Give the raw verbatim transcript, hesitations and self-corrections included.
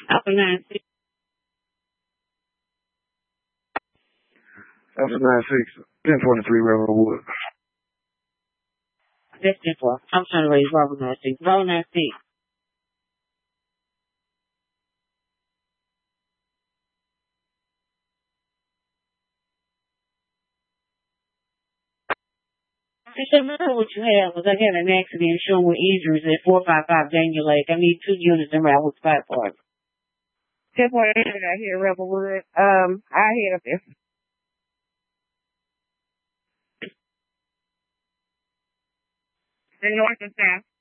Alpha nine six. Alpha nine six. ten forty-three Ravenwood. That's ten four. I'm trying to raise Bravo nine six. Bravo nine six. I said, remember what you had was I had an accident showing with injuries at four five five Daniel Lake. I need two units in Ravenwood Fire Park. ten forty-eight out here, Ravenwood. Um, I head up there. The north and south.